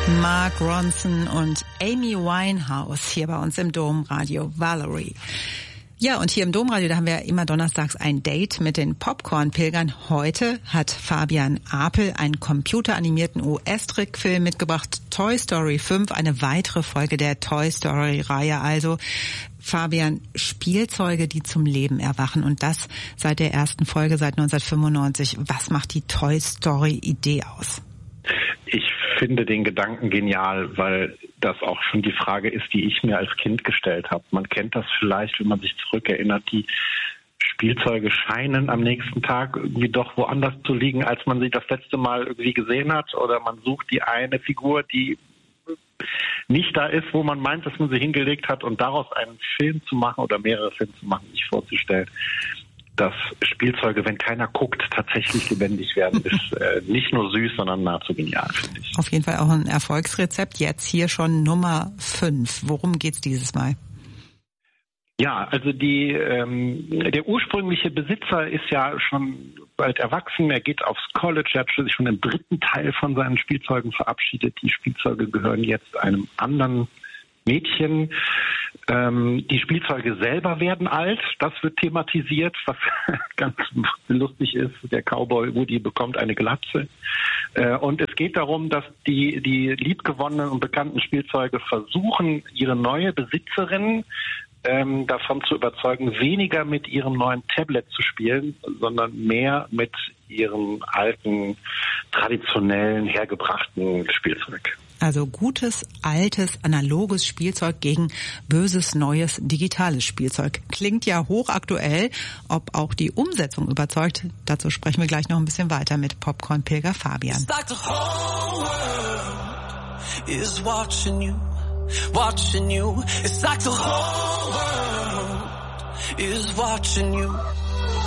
Mark Ronson und Amy Winehouse hier bei uns im Domradio Valerie. Ja, und hier im Domradio, da haben wir immer donnerstags ein Date mit den Popcorn-Pilgern. Heute hat Fabian Apel einen computeranimierten US-Trickfilm mitgebracht, Toy Story 5, eine weitere Folge der Toy Story-Reihe. Also, Fabian, Spielzeuge, die zum Leben erwachen, und das seit der ersten Folge, seit 1995. Was macht die Toy Story-Idee aus? Ich finde den Gedanken genial, weil das auch schon die Frage ist, die ich mir als Kind gestellt habe. Man kennt das vielleicht, wenn man sich zurückerinnert, die Spielzeuge scheinen am nächsten Tag irgendwie doch woanders zu liegen, als man sie das letzte Mal irgendwie gesehen hat. Oder man sucht die eine Figur, die nicht da ist, wo man meint, dass man sie hingelegt hat, und daraus einen Film zu machen oder mehrere Filme zu machen, sich vorzustellen, dass Spielzeuge, wenn keiner guckt, tatsächlich lebendig werden, ist nicht nur süß, sondern nahezu genial, finde ich. Auf jeden Fall auch ein Erfolgsrezept. Jetzt hier schon Nummer 5. Worum geht's dieses Mal? Ja, also der ursprüngliche Besitzer ist ja schon bald erwachsen. Er geht aufs College. Er hat schließlich schon im 3. Teil von seinen Spielzeugen verabschiedet. Die Spielzeuge gehören jetzt einem anderen Mädchen. Die Spielzeuge selber werden alt. Das wird thematisiert, was ganz lustig ist. Der Cowboy Woody bekommt eine Glatze. Und es geht darum, dass die liebgewonnenen und bekannten Spielzeuge versuchen, ihre neue Besitzerin davon zu überzeugen, weniger mit ihrem neuen Tablet zu spielen, sondern mehr mit ihrem alten, traditionellen, hergebrachten Spielzeug. Also gutes, altes, analoges Spielzeug gegen böses, neues, digitales Spielzeug. Klingt ja hochaktuell. Ob auch die Umsetzung überzeugt, dazu sprechen wir gleich noch ein bisschen weiter mit Popcorn-Pilger Fabian. It's like the whole world is watching you. It's like the whole world is watching you.